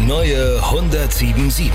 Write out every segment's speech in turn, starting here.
neue 107.7.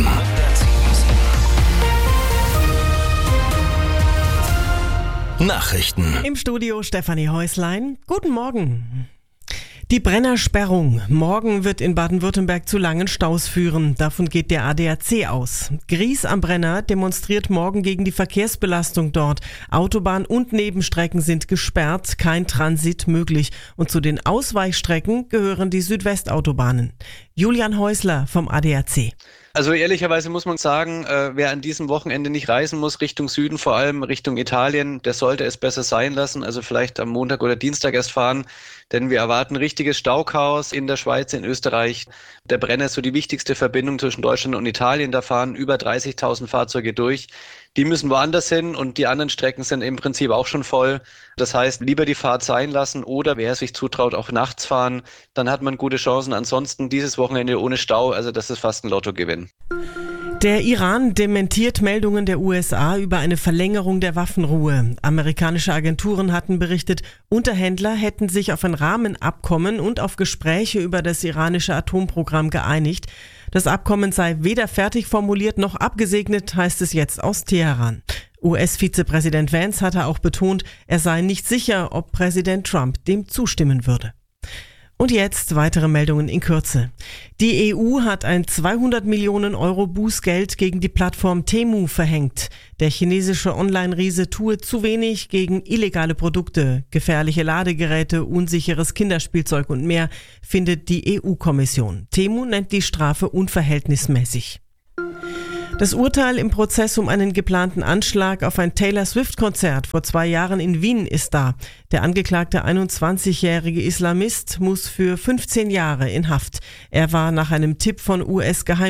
Nachrichten. Im Studio Stefanie Häuslein. Guten Morgen. Die Brennersperrung morgen wird in Baden-Württemberg zu langen Staus führen. Davon geht der ADAC aus. Gries am Brenner demonstriert morgen gegen die Verkehrsbelastung dort. Autobahn und Nebenstrecken sind gesperrt, kein Transit möglich. Und zu den Ausweichstrecken gehören die Südwestautobahnen. Julian Häusler vom ADAC. Also ehrlicherweise muss man sagen, wer an diesem Wochenende nicht reisen muss, Richtung Süden, vor allem Richtung Italien, der sollte es besser sein lassen. Also vielleicht am Montag oder Dienstag erst fahren, denn wir erwarten richtiges Stauchaos in der Schweiz, in Österreich. Der Brenner ist so die wichtigste Verbindung zwischen Deutschland und Italien. Da fahren über 30.000 Fahrzeuge durch. Die müssen woanders hin und die anderen Strecken sind im Prinzip auch schon voll. Das heißt, lieber die Fahrt sein lassen oder wer sich zutraut, auch nachts fahren. Dann hat man gute Chancen. Ansonsten dieses Wochenende ohne Stau, also das ist fast ein Lottogewinn. Der Iran dementiert Meldungen der USA über eine Verlängerung der Waffenruhe. Amerikanische Agenturen hatten berichtet, Unterhändler hätten sich auf ein Rahmenabkommen und auf Gespräche über das iranische Atomprogramm geeinigt. Das Abkommen sei weder fertig formuliert noch abgesegnet, heißt es jetzt aus Teheran. US-Vizepräsident Vance hatte auch betont, er sei nicht sicher, ob Präsident Trump dem zustimmen würde. Und jetzt weitere Meldungen in Kürze. Die EU hat ein 200 Millionen Euro Bußgeld gegen die Plattform Temu verhängt. Der chinesische Online-Riese tue zu wenig gegen illegale Produkte, gefährliche Ladegeräte, unsicheres Kinderspielzeug und mehr, findet die EU-Kommission. Temu nennt die Strafe unverhältnismäßig. Das Urteil im Prozess um einen geplanten Anschlag auf ein Taylor-Swift-Konzert vor 2 Jahren in Wien ist da. Der angeklagte 21-jährige Islamist muss für 15 Jahre in Haft. Er war nach einem Tipp von US-Geheimdiensten